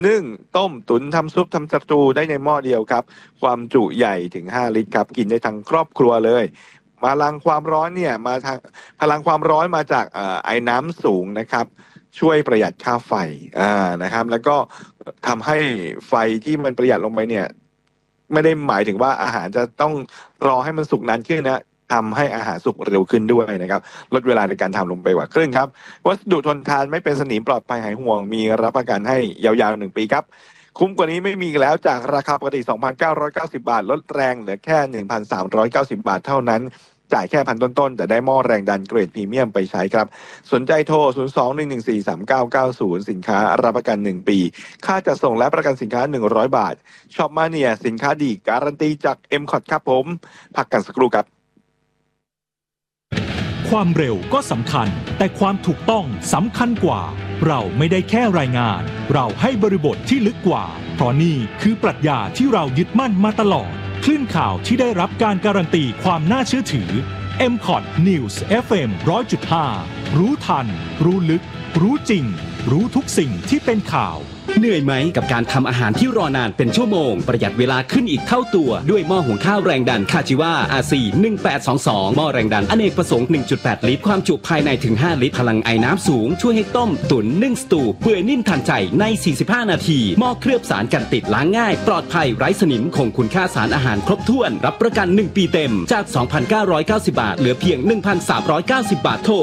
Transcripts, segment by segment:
นึ่งต้มตุ๋นทำซุปทำสตูได้ในหม้อเดียวครับความจุใหญ่ถึง5 ลิตรครับกินได้ทั้งครอบครัวเลยพลังความร้อนเนี่ยมาทางพลังความร้อนมาจากไอ้น้ำสูงนะครับช่วยประหยัดค่าไฟนะครับแล้วก็ทำให้ไฟที่มันประหยัดลงไปเนี่ยไม่ได้หมายถึงว่าอาหารจะต้องรอให้มันสุกนานขึ้นนะทำให้อาหารสุกเร็วขึ้นด้วยนะครับลดเวลาในการทำลงไปกว่าครึ่งครับวัสดุทนทานไม่เป็นสนิมปลอดภัยหายห่วงมีรับประกันให้ยาวๆ1 ปีครับคุ้มกว่านี้ไม่มีแล้วจากราคาปกติ 2,990 บาทลดแรงเหลือแค่ 1,390 บาทเท่านั้นจ่ายแค่พันต้นๆแต่ได้หม้อแรงดันเกรดพรีเมียมไปใช้ครับสนใจโทร 02-114-3990 สินค้ารับประกัน1 ปีค่าจัดส่งและประกันสินค้า100 บาทช็อปมาเนียสินค้าดีการันตีจาก M-Cot ครับผมพักกันสักครู่ครับความเร็วก็สำคัญแต่ความถูกต้องสำคัญกว่าเราไม่ได้แค่รายงานเราให้บริบทที่ลึกกว่าเพราะนี่คือปรัชญาที่เรายึดมั่นมาตลอดคลื่นข่าวที่ได้รับการการันตีความน่าเชื่อถือ M-Cot News FM 100.5 รู้ทันรู้ลึกรู้จริงรู้ทุกสิ่งที่เป็นข่าวเหนื่อยไหมกับการทำอาหารที่รอนานเป็นชั่วโมงประหยัดเวลาขึ้นอีกเท่าตัวด้วยหม้อหุงข้าวแรงดันคาจิวา RC 1822หม้อแรงดันอเนกประสงค์ 1.8 ลิตรความจุภายในถึง5 ลิตรพลังไอ้น้ำสูงช่วยให้ต้มตุ๋นนึ่งสตูเปื่อยนิ่มทันใจใน45 นาทีหม้อเคลือบสารกันติดล้างง่ายปลอดภัยไร้สนิมคงคุณค่าสารอาหารครบถ้วนรับประกัน1 ปีเต็มจาก 2,990 บาทเหลือเพียง 1,390 บาทโทร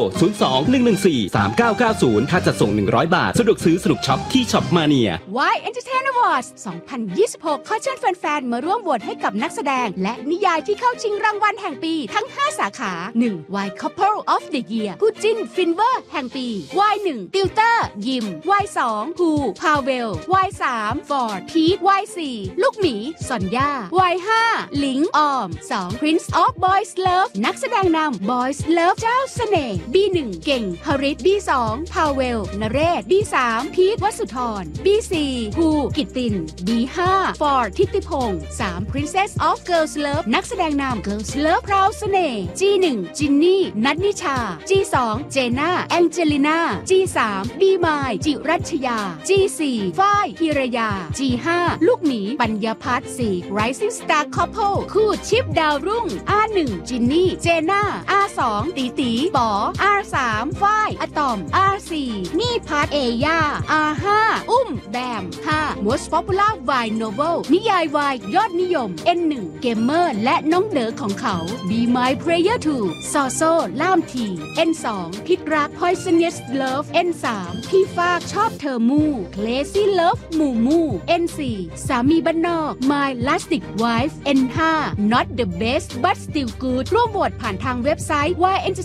02-114-3990 ค่าจัดส่ง100 บาทสะดวกซื้อสนุกช็อปที่ช็อปมา Y Entertainment Awards 2026 ขอเชิญแฟนๆ มาร่วมโหวตให้กับนักแสดงและนิยายที่เข้าชิงรางวัลแห่งปีทั้ง 5 สาขา 1. Y Couple of the Year คู่จิ้นฟินเวอร์แห่งปี Y1 ติวเตอร์ยิม Y2 ฮูพาเวล Y3 ฟอร์ดพีท Y4 ลูกหมีซอนยา Y5 ลิงออม 2. Prince of Boys Love นักแสดงนำ Boys Love เจ้าเสน่ห์ B1 เก่งฮริต B2 พาเวลนเรศ B3 พีทวสุธรB4 ฮูกิตติน B5 ฟอร์ดทิติพงศ์ 3. Princess of Girls Love นักแสดงนำ Girls Love พราวเสน่ห์ G1 จินนี่นัทนิชา G2 เจน่าแองเจลิน่า G3 บีมายจิรัชยา G4 ฝ้ายธีรยา G5 ลูกหมีปัญญพัฒน์ 4. Rising Star Couple คู่ชิปดาวรุ่ง R1 จินนี่เจน่า R2 ตีตีป๋อ R3 ฝ้ายอะตอม R4 นี่พัทเอย่า R5 อุ้มแบม 5. Most Popular Wine Novel นิยายวายยอดนิยม N1 เกมเมอร์และน้องเด๋อของเขา Be My Prayer 2 ซอโซล่ามที N2 พิษรัก Poisonous Love N3 พี่ฟากชอบเธอมู่ Crazy Love หมู่มู่ N4 สามีบ้านนอก My Lastic Wife N5 Not the best but still good ร่วมโหวตผ่านทางเว็บไซต์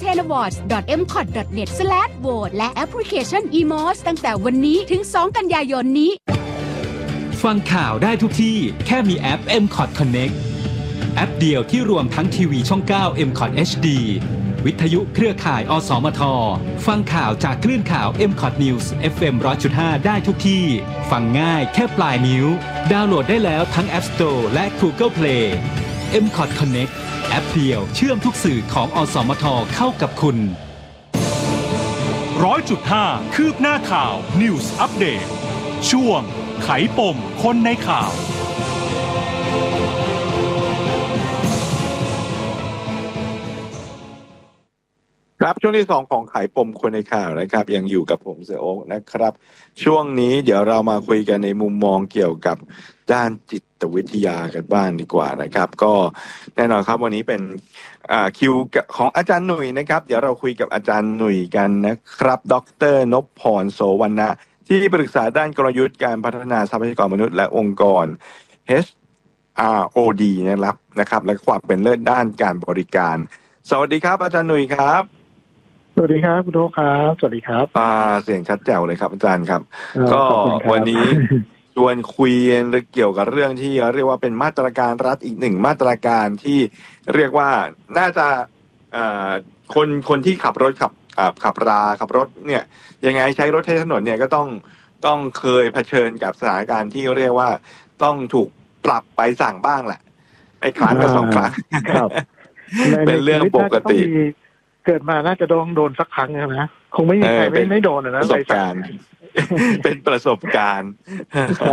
yentertainawards.mcot.net/vote และแอปพลิเคชัน eMOS ตั้งแต่วันนี้ถึง2 กันยายนนี้ฟังข่าวได้ทุกที่แค่มีแอป M-Cot Connect แอปเดียวที่รวมทั้งทีวีช่อง 9 M-Cot HD วิทยุเครือข่ายอสมทฟังข่าวจากคลื่นข่าว M-Cot News FM 100.5 ได้ทุกที่ฟังง่ายแค่ปลายนิ้วดาวน์โหลดได้แล้วทั้ง App Store และ Google Play M-Cot Connect แอปเดียวเชื่อมทุกสื่อของอสมทเข้ากับคุณ 100.5 คืบหน้าข่าว News Update ช่วงไขปมคนในข่าวครับช่วงที่2ของไขปมคนในข่าวนะครับยังอยู่กับผมเสือโอ๊คนะครับช่วงนี้เดี๋ยวเรามาคุยกันในมุมมองเกี่ยวกับด้านจิตวิทยากันบ้างดีกว่านะครับก็แน่นอนครับวันนี้เป็นคิวของอาจารย์หนุ่ยนะครับเดี๋ยวเราคุยกับอาจารย์หนุ่ยกันนะครับดร.นพพรโสวรรณะที่ปรึกษาด้านกลยุทธ์การพัฒนาทรัพยากรมนุษย์และองค์กร HROD นะครับและความเป็นเลิศด้านการบริการสวัสดีครับอาจารย์หนุ่ยครับสวัสดีครับคุณโอ๊คครับสวัสดีครับเสียงชัดแจ๋วเลยครับอาจารย์ครับก็วันนี้ชวนคุยเกี่ยวกับเรื่องที่เรียกว่าเป็นมาตรการรัฐอีกหนึ่งมาตรการที่เรียกว่าน่าจะคนที่ขับรถขับรถเนี่ยยังไงใช้รถใช้ถนนเนี่ยก็ต้องเคยเผชิญกับสถานการณ์ที่เรียกว่าต้องถูกปรับไปสั่งบ้างแหละไอ้ครั้งก็2 ครั้งเป็นเรื่องปกติเกิดมาน่าจะโดนสักครั้งนะคงไม่มีใครไม่โดนนะประสบการณ์เป็นประสบการณ์